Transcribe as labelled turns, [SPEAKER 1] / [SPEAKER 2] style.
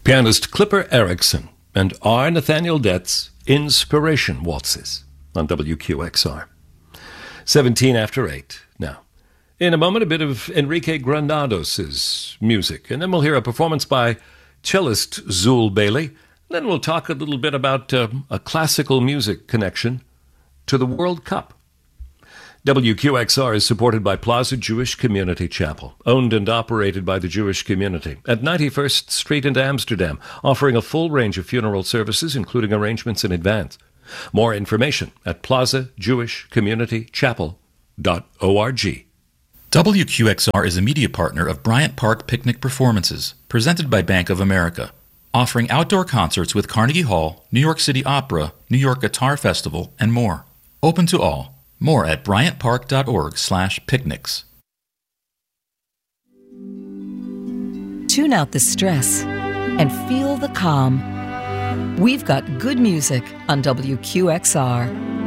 [SPEAKER 1] Pianist Clipper Erickson and R. Nathaniel Detz, Inspiration Waltzes on WQXR. 17 after 8 now. In a moment, a bit of Enrique Granados' music, and then we'll hear a performance by cellist Zul Bailey. Then we'll talk a little bit about a classical music connection to the World Cup. WQXR is supported by Plaza Jewish Community Chapel, owned and operated by the Jewish community at 91st Street in Amsterdam, offering a full range of funeral services, including arrangements in advance. More information at plazajewishcommunitychapel.org.
[SPEAKER 2] WQXR is a media partner of Bryant Park Picnic Performances, presented by Bank of America, offering outdoor concerts with Carnegie Hall, New York City Opera, New York Guitar Festival, and more. Open to all. More at bryantpark.org/picnics.
[SPEAKER 3] Tune out the stress and feel the calm. We've got good music on WQXR.